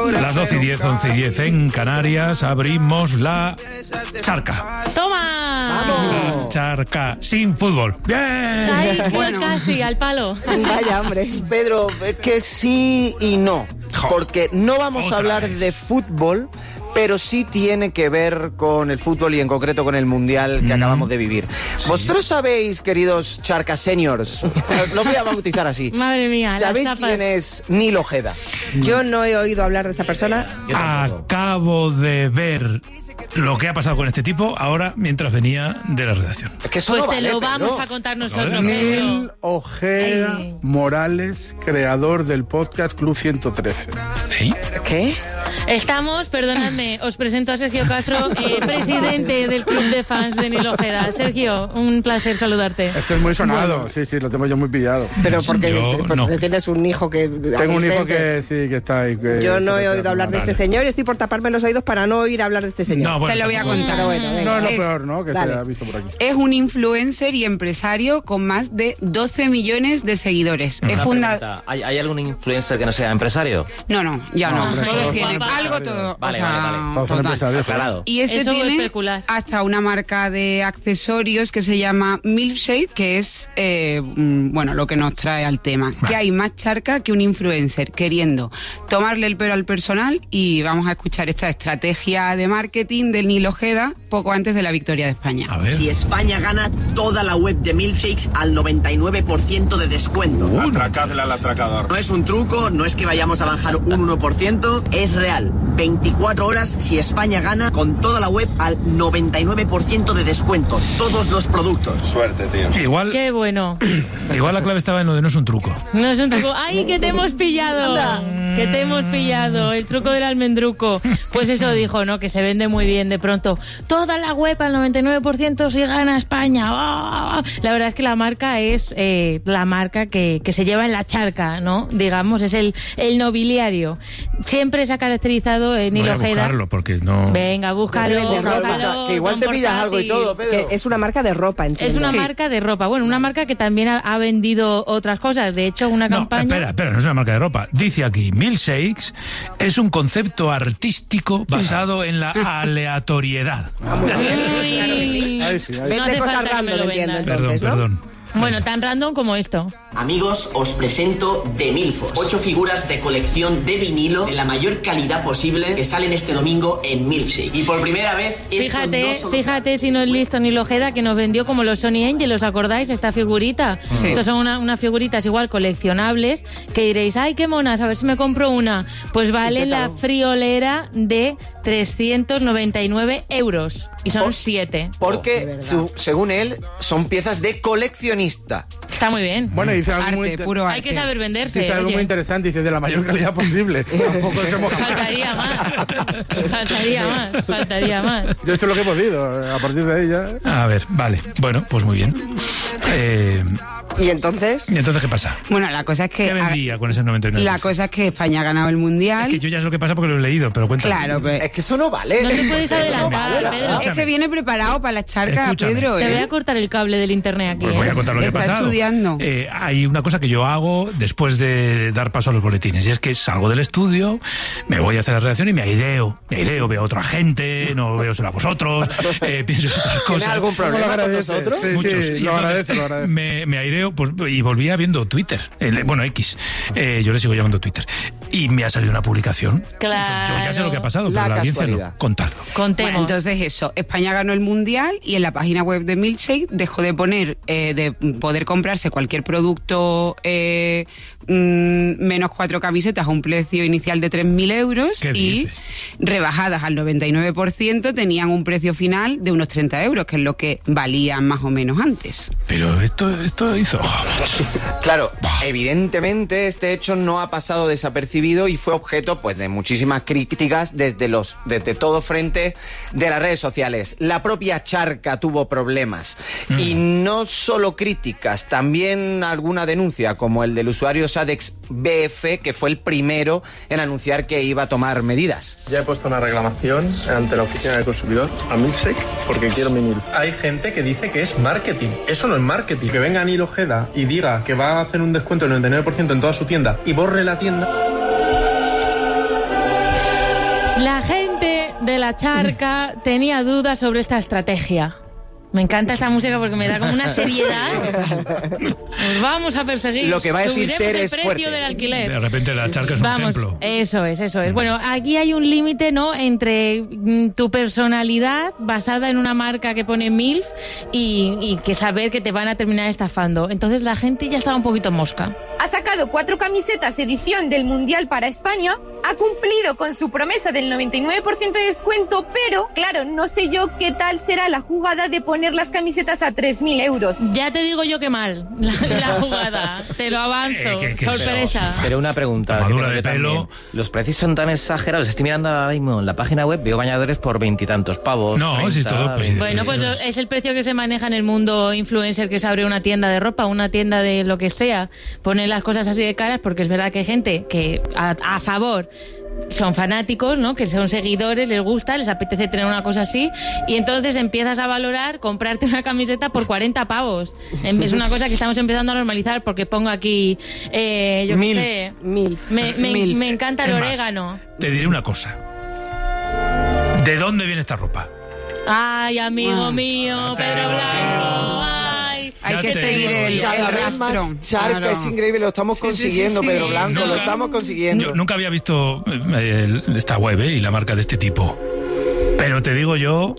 Las 12:10, 11:10 en Canarias, abrimos la charca. ¡Toma! ¡Vamos! La charca sin fútbol. ¡Bien! Ay, casi, al palo. Vaya, hombre. Pedro, es que sí y no. Porque no vamos a hablar de fútbol, pero sí tiene que ver con el fútbol y en concreto con el Mundial que acabamos de vivir. ¿Sí? Vosotros sabéis, queridos Charca Seniors, los voy a bautizar así. Madre mía, ¿sabéis quién es Nil Ojeda? Yo no he oído hablar de esta persona. Acabo de ver lo que ha pasado con este tipo ahora mientras venía de la redacción. Es que eso pues no te vale, lo vamos Pedro. a contar nosotros. Nil Ojeda Ay. Morales, creador del podcast Club 113. ¿Eh? ¿Qué? Estamos, perdonadme, os presento a Sergio Castro, presidente del club de fans de Nil Ojeda. Sergio, un placer saludarte. Esto es muy sonado, sí, lo tengo yo muy pillado. Pero porque, Yo no. tienes un hijo que... Tengo un hijo que sí, que está ahí. Yo no he oído hablar de este Vale. señor y estoy por taparme los oídos para no oír hablar de este señor. No, bueno, Te lo voy a tampoco- contar. Pero bueno, venga. No es lo Es- peor, ¿no? Que dale. se ha visto por aquí. Es un influencer y empresario con más de 12 millones de seguidores. Es Una fundador... pregunta, ¿hay algún influencer que no sea empresario? No, ya no. hombre, Todos todos tienen son algo, empresarios. todo. Vale, o sea, vale. Todos son total. empresarios. Aclarado. Y este Eso es tiene especular. hasta una marca de accesorios que se llama Milkshake, que es, bueno, lo que nos trae al tema. Que hay más charca que un influencer queriendo tomarle el pelo al personal, y vamos a escuchar esta estrategia de marketing del Nil Ojeda poco antes de la victoria de España. A ver. Si España gana, toda la web de Milkshakes al 99% de descuento. Atracadle al atracador. No es un truco, no es que vayamos a bajar un 1%, es real. 24 horas si España gana, con toda la web al 99% de descuento. Todos los productos. Suerte, tío. Igual, Qué bueno. igual la clave estaba en lo de no es un truco. No es un truco. ¡Ay, que te hemos pillado! Que te hemos pillado. El truco del almendruco. Pues eso dijo, ¿no? Que se vende muy bien de pronto. Toda la web al 99% si gana España. ¡Oh! La verdad es que la marca es la marca que se lleva en la charca, ¿no? Digamos, es el nobiliario. Siempre se ha caracterizado en Voy Nil a Ojeda. buscarlo porque no... Venga, búscalo. De ropa, búscalo, que igual con te pillas algo y portátil. todo, Pedro. Que es una marca de ropa, entiendo. Es una Sí. marca de ropa. Bueno, una marca que también ha vendido otras cosas. De hecho, una No, campaña... espera, no es una marca de ropa. Dice aquí, Milkshakes es un concepto artístico basado en la aleatoriedad. Ay, Ahí sí, ahí Vende no hace cosas falta que me random, lo entiendo, vendas. entonces, ¿no? Perdón. Bueno, tan random como esto. Amigos, os presento The Milfos. 8 figuras de colección de vinilo de la mayor calidad posible que salen este domingo en Milkshake. Y por primera vez... esto no solo- Fíjate si no es listo Nil Ojeda, que nos vendió como los Sony Angel, ¿os acordáis? Esta figurita. Sí. Estos son unas figuritas igual coleccionables, que diréis, ay, qué monas, a ver si me compro una. Pues vale la friolera de 399 euros. Y son 7. Porque, según él, son piezas de coleccionista. Está muy bien. Bueno, dice algo muy Arte, puro arte. Hay que saber venderse. dice algo oye. muy interesante, dice de la mayor calidad posible. Tampoco nos hemos... Faltaría más. Faltaría más. Yo he hecho lo que he podido, a partir de ahí ya... A ver, vale. Bueno, pues muy bien. Y entonces... ¿Y entonces qué pasa? Bueno, la cosa es que... ¿Qué vendía con ese 99%? La cosa es que España ha ganado el Mundial. Es que yo ya sé lo que pasa porque lo he leído, pero cuéntame. Claro, pues... Es que eso no vale. No te puedes Eso no adelantar, vale, Pedro. Es que viene preparado para la charca, Escúchame. Pedro. Te voy ¿eh? a cortar el cable del internet aquí. Pues voy a ¿eh? contar lo que ha Está pasado. estudiando. Hay una cosa que yo hago después de dar paso a los boletines, y es que salgo del estudio, me voy a hacer la redacción y me aireo, veo a otra gente, no veo solo a vosotros, pienso en otras ¿Tienes cosas. algún ¿Cómo lo problema con agradece? nosotros? Sí, Muchos. sí, Y lo entonces, agradece. Me aireo, pues, y volvía viendo Twitter. Bueno, X. Yo le sigo llamando Twitter. Y me ha salido una publicación. Claro. Entonces, yo ya sé lo que ha pasado, La pero la audiencia casualidad. no. Contadlo. Contemos. Bueno, entonces eso, España ganó el Mundial y en la página web de Milkshake dejó de poner, de poder comprarse cualquier producto menos 4 camisetas a un precio inicial de 3.000 euros ¿Qué y dices? rebajadas al 99% tenían un precio final de unos 30 euros, que es lo que valían más o menos antes. Pero esto hizo... Claro, evidentemente este hecho no ha pasado desapercibido y fue objeto pues de muchísimas críticas desde todo frente de las redes sociales. La propia charca tuvo problemas y no solo críticas, también alguna denuncia, como el del usuario Sadex BF, que fue el primero en anunciar que iba a tomar medidas. Ya he puesto una reclamación ante la oficina del consumidor a Milkshake porque quiero mi milk. Hay gente que dice que es marketing. Eso no es marketing. Que venga Nil Ojeda y diga que va a hacer un descuento del 99% en toda su tienda y borre la tienda. La gente de la charca tenía dudas sobre esta estrategia. Me encanta esta música porque me da como una seriedad. Nos vamos a perseguir. Lo que va a decir Ter es el precio fuerte. del alquiler. De repente la charca es un templo. Eso es. Bueno, aquí hay un límite, ¿no?, entre tu personalidad basada en una marca que pone MILF y que saber que te van a terminar estafando. Entonces la gente ya estaba un poquito mosca. Ha sacado 4 camisetas edición del Mundial para España, ha cumplido con su promesa del 99% de descuento, pero, claro, no sé yo qué tal será la jugada de poner las camisetas a 3.000 euros. Ya te digo yo que mal, la jugada. Te lo avanzo. Sorpresa. Pero una pregunta. Tomadura de pelo. También. Los precios son tan exagerados. Estoy mirando ahora mismo en la página web, veo bañadores por 20 y tantos pavos. No, 30, si es todo. Pues, bueno, pues es el precio que se maneja en el mundo influencer, que se abre una tienda de ropa, una tienda de lo que sea. Ponen las cosas así de caras porque es verdad que hay gente que a favor son fanáticos, ¿no?, que son seguidores, les gusta, les apetece tener una cosa así, y entonces empiezas a valorar comprarte una camiseta por 40 pavos. Es una cosa que estamos empezando a normalizar porque pongo aquí, yo qué sé, me encanta el orégano. Te diré una cosa. ¿De dónde viene esta ropa? Ay, amigo mío, Pedro Blanco. Ay, hay que seguir el cada vez rastro. más charca, Claro. Es increíble, lo estamos consiguiendo, sí. Pedro Blanco, lo estamos consiguiendo. Yo nunca había visto esta web y la marca de este tipo. Pero te digo yo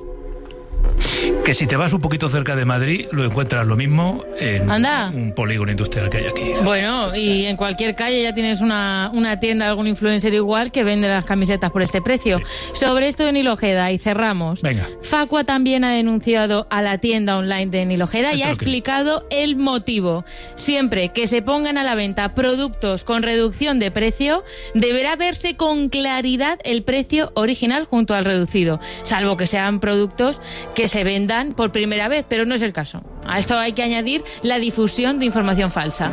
que si te vas un poquito cerca de Madrid, lo encuentras lo mismo en un polígono industrial que hay aquí. Bueno, y en cualquier calle ya tienes una tienda de algún influencer igual que vende las camisetas por este precio. Sí. Sobre esto de Nil Ojeda, y cerramos. Venga. Facua también ha denunciado a la tienda online de Nil Ojeda y ha explicado el motivo. Siempre que se pongan a la venta productos con reducción de precio, deberá verse con claridad el precio original junto al reducido, salvo que sean productos que se vendan por primera vez, pero no es el caso. A esto hay que añadir la difusión de información falsa.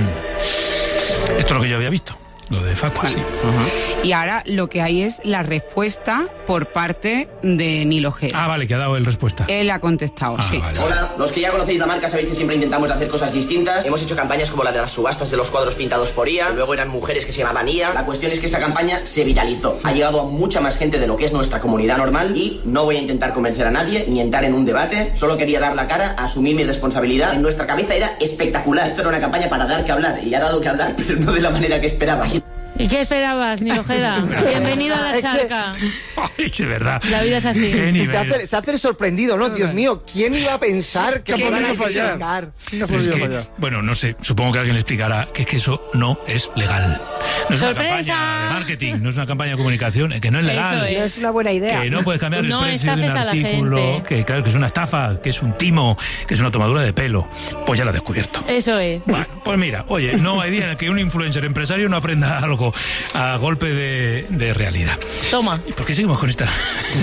Esto es lo que yo había visto, lo de Facua, sí. Y ahora lo que hay es la respuesta por parte de Nil Ojeda. Ah, vale, que ha dado él respuesta. Él ha contestado, sí. Vale. Hola, los que ya conocéis la marca sabéis que siempre intentamos hacer cosas distintas. Hemos hecho campañas como la de las subastas de los cuadros pintados por IA, luego eran mujeres que se llamaban IA. La cuestión es que esta campaña se viralizó. Ha llegado a mucha más gente de lo que es nuestra comunidad normal y no voy a intentar convencer a nadie ni entrar en un debate. Solo quería dar la cara, asumir mi responsabilidad. En nuestra cabeza era espectacular. Esto era una campaña para dar que hablar y ha dado que hablar, pero no de la manera que esperaba. ¿Y qué esperabas, Nil Ojeda? Bienvenido a la charca. Ay, es verdad. La vida es así. Se hace el sorprendido, ¿no? Dios mío, ¿quién iba a pensar que iban a fallar? Bueno, no sé, supongo que alguien le explicará que es que eso no es legal. No es ¡sorpresa! una campaña de marketing, no es una campaña de comunicación, que no es legal. No es una buena idea. Que no puedes cambiar No el precio de un estafes a la artículo, gente. que claro, que es una estafa, que es un timo, que es una tomadura de pelo. Pues ya lo he descubierto. Eso es. Bueno, pues mira, oye, no hay día en el que un influencer empresario no aprenda algo a golpe de realidad. Toma. ¿Y por qué seguimos con esta?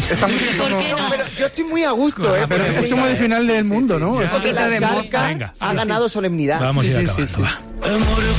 Pero yo estoy muy a gusto, ¿eh? Pero es como de final del mundo, ¿no? Porque la charca Venga, ha ganado solemnidad. Vamos a ir acabando, va.